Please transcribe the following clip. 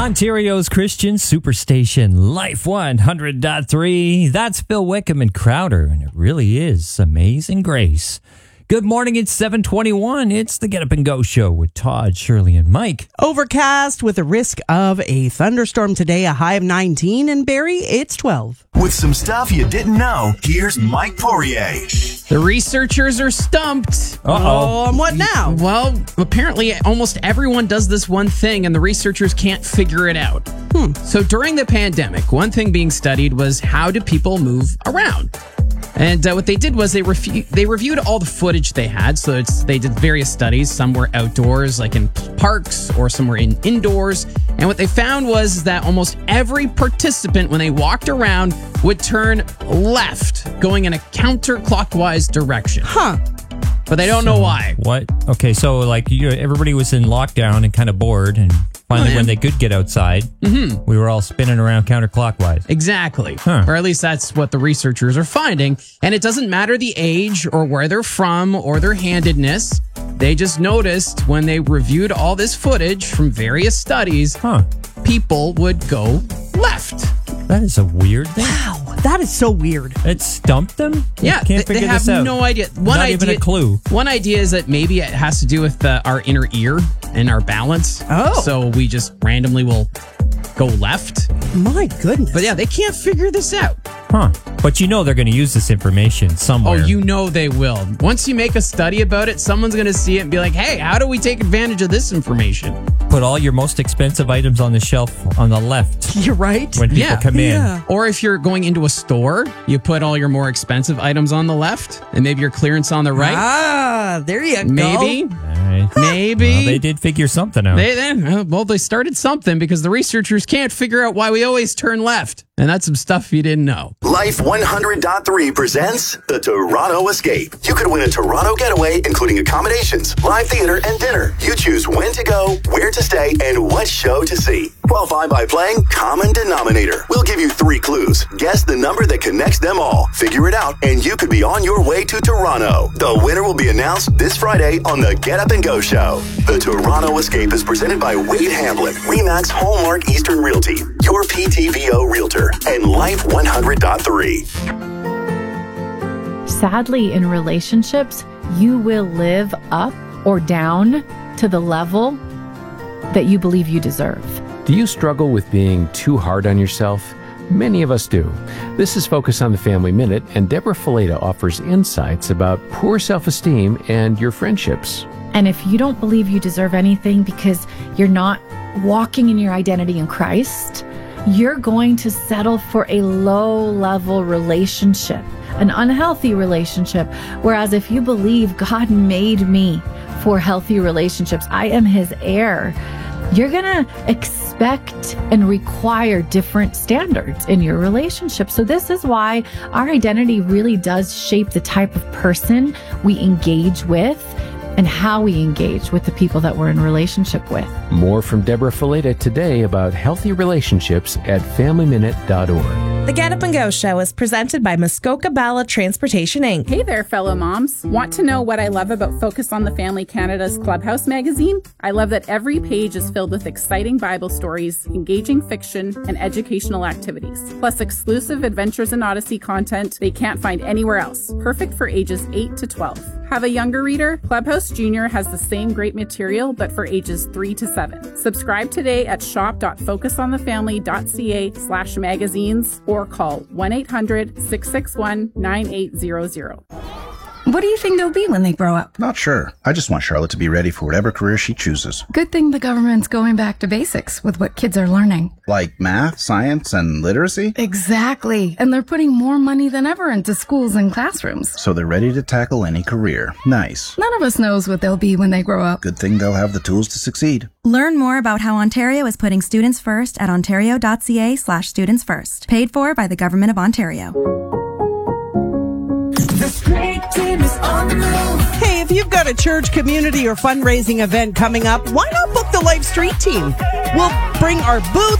Ontario's Christian Superstation, Life 100.3. That's Phil Wickham and Crowder, and it really is Amazing Grace. Good morning, it's 7:21. It's the Get Up and Go Show with Todd, Shirley, and Mike. Overcast with a risk of a thunderstorm today, a high of 19. In Barrie, it's 12. With some stuff you didn't know, here's Mike Poirier. The researchers are stumped. Oh, and what now? Well, apparently almost everyone does this one thing and the researchers can't figure it out. So during the pandemic, one thing being studied was how do people move around? And what they did was they reviewed all the footage they had. So they did various studies. Some were outdoors, like in parks, or some were indoors. And what they found was that almost every participant, when they walked around, would turn left, going in a counterclockwise direction. But they don't know why. What? Okay, so everybody was in lockdown and kind of bored, and finally when they could get outside, we were all spinning around counterclockwise. Exactly. Or at least that's what the researchers are finding. And it doesn't matter the age or where they're from or their handedness. They just noticed when they reviewed all this footage from various studies, people would go left. That is a weird thing. Wow, that is so weird. It stumped them? Yeah, Can't figure they have this out. no idea. Not even a clue. One idea is that maybe it has to do with our inner ear and our balance. Oh. So we just randomly will go left. My goodness. But yeah, they can't figure this out. But you know they're going to use this information somewhere. Oh, you know they will. Once you make a study about it, someone's going to see it and be like, hey, how do we take advantage of this information? Put all your most expensive items on the shelf on the left You're right. when people come in. Yeah. Or if you're going into a store, you put all your more expensive items on the left and maybe your clearance on the right. There you go. Maybe. All right. Maybe. Well, they did figure something out. They started something because the researchers can't figure out why we always turn left. And that's some stuff you didn't know. Life 100.3 presents the Toronto Escape. You could win a Toronto getaway, including accommodations, live theater, and dinner. You choose when to go, where to stay, and what show to see. Qualify by playing Common Denominator. We'll give you 3 clues. Guess the number that connects them all. Figure it out, and you could be on your way to Toronto. The winner will be announced this Friday on the Get Up and Go Show. The Toronto Escape is presented by Wade Hamblin, Remax Hallmark Eastern Realty, your PTVO Realtor, and Life 100.3. Sadly, in relationships, you will live up or down to the level that you believe you deserve. Do you struggle with being too hard on yourself? Many of us do. This is Focus on the Family Minute, and Deborah Fileta offers insights about poor self-esteem and your friendships. And if you don't believe you deserve anything because you're not walking in your identity in Christ, you're going to settle for a low-level relationship, an unhealthy relationship. Whereas if you believe God made me for healthy relationships, I am his heir, you're going to expect and require different standards in your relationship. So this is why our identity really does shape the type of person we engage with and how we engage with the people that we're in relationship with. More from Deborah Fileta today about healthy relationships at FamilyMinute.org. The Get Up and Go Show is presented by Muskoka Bala Transportation, Inc. Hey there, fellow moms. Want to know what I love about Focus on the Family Canada's Clubhouse magazine? I love that every page is filled with exciting Bible stories, engaging fiction, and educational activities, plus exclusive Adventures in Odyssey content they can't find anywhere else. Perfect for ages 8 to 12. Have a younger reader? Clubhouse Junior has the same great material, but for ages 3 to 7. Subscribe today at shop.focusonthefamily.ca/magazines or call 1-800-661-9800. What do you think they'll be when they grow up? Not sure. I just want Charlotte to be ready for whatever career she chooses. Good thing the government's going back to basics with what kids are learning. Like math, science, and literacy? Exactly. And they're putting more money than ever into schools and classrooms. So they're ready to tackle any career. Nice. None of us knows what they'll be when they grow up. Good thing they'll have the tools to succeed. Learn more about how Ontario is putting students first at ontario.ca/students first. Paid for by the Government of Ontario. This great team is on the move. Hey, if you've got a church, community, or fundraising event coming up, why not book the Life Street team? We'll bring our booth